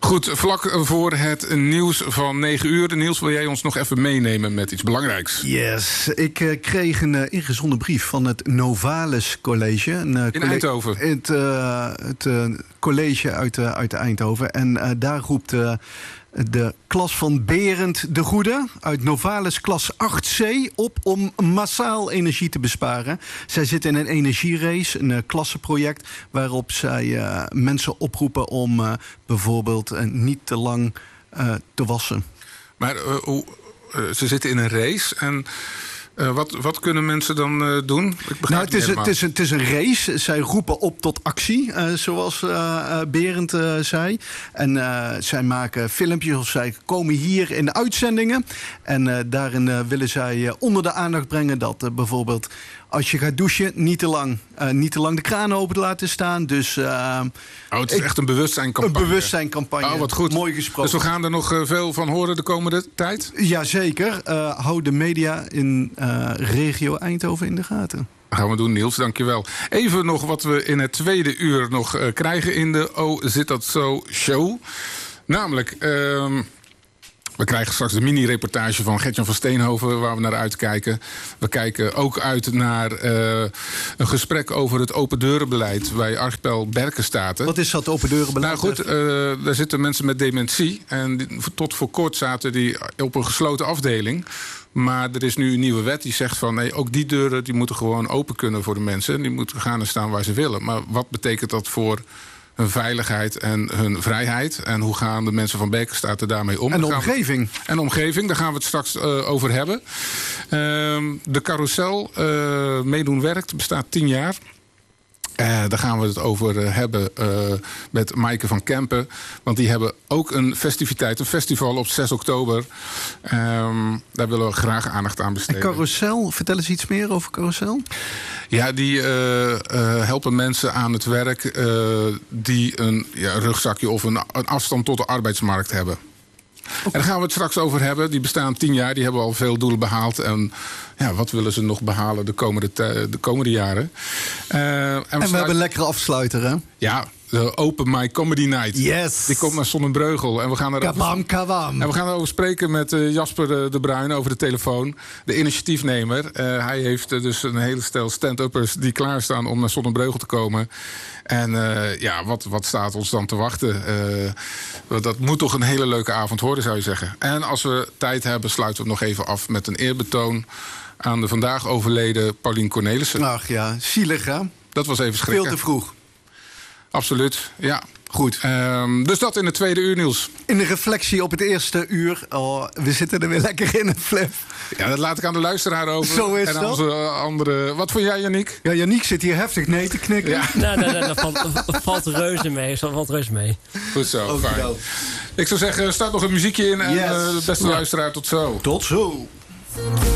Goed, vlak voor het nieuws van 9 uur. Niels, wil jij ons nog even meenemen met iets belangrijks? Yes, ik kreeg een ingezonden brief van het Novalis College. In Eindhoven? Het college uit Eindhoven. En daar roept de klas van Berend de Goede uit Novalis klas 8C op om massaal energie te besparen. Zij zitten in een energierace, een klassenproject, waarop zij mensen oproepen om bijvoorbeeld niet te lang te wassen. Maar ze zitten in een race en wat kunnen mensen dan doen? Het is een race. Zij roepen op tot actie, zoals Berend zei. En zij maken filmpjes of zij komen hier in de uitzendingen. En daarin willen zij onder de aandacht brengen dat bijvoorbeeld als je gaat douchen, niet te lang de kraan open laten staan. Dus, het is echt een bewustzijncampagne. Een bewustzijncampagne. Oh, wat goed. Mooi gesproken. Dus we gaan er nog veel van horen de komende tijd? Jazeker. Hou de media in regio Eindhoven in de gaten. Dat gaan we doen, Niels. Dankjewel. Even nog wat we in het tweede uur nog krijgen in de Oh, zit dat zo show. Namelijk, we krijgen straks de mini-reportage van Gert-Jan van Steenhoven, waar we naar uitkijken. We kijken ook uit naar een gesprek over het open deurenbeleid bij Archipel Berkenstaten. Wat is dat open deurenbeleid? Nou goed, daar zitten mensen met dementie. En tot voor kort zaten die op een gesloten afdeling. Maar er is nu een nieuwe wet die zegt van nee, ook die deuren die moeten gewoon open kunnen voor de mensen. Die moeten gaan en staan waar ze willen. Maar wat betekent dat voor hun veiligheid en hun vrijheid? En hoe gaan de mensen van Berkenstaten daarmee om? En de omgeving. En de omgeving, daar gaan we het straks over hebben. De carousel Meedoen Werkt bestaat 10 jaar. Daar gaan we het over hebben met Maaike van Kempen. Want die hebben ook een festiviteit, een festival op 6 oktober. Daar willen we graag aandacht aan besteden. En Carousel, vertel eens iets meer over Carousel. Ja, die helpen mensen aan het werk die een rugzakje of een afstand tot de arbeidsmarkt hebben. Okay. En daar gaan we het straks over hebben. Die bestaan 10 jaar, die hebben al veel doelen behaald. En ja, wat willen ze nog behalen de komende jaren? En we hebben een lekkere afsluiter, hè? Ja, de Open Mic Comedy Night. Yes. Die komt naar Sonnenbreugel. En we gaan kabam. En we gaan erover spreken met Jasper de Bruin over de telefoon. De initiatiefnemer. Hij heeft dus een hele stel stand-uppers die klaarstaan om naar Sonnenbreugel te komen. En wat staat ons dan te wachten? Dat moet toch een hele leuke avond worden, zou je zeggen. En als we tijd hebben, sluiten we het nog even af met een eerbetoon aan de vandaag overleden Paulien Cornelissen. Ach ja, zielig hè? Dat was even schrikken. Veel te vroeg. Absoluut, ja. Goed. Dus dat in het tweede uur, Niels. In de reflectie op het eerste uur. Oh, we zitten er weer lekker in, Flip. Ja, dat laat ik aan de luisteraar over. Zo is en dat. En onze andere... Wat vond jij, Yannick? Ja, Yannick zit hier heftig nee te knikken. Ja. Nee, dat valt reuze mee. Goed zo, fijn. Ik zou zeggen, staat nog een muziekje in. En beste luisteraar, tot zo. Tot zo.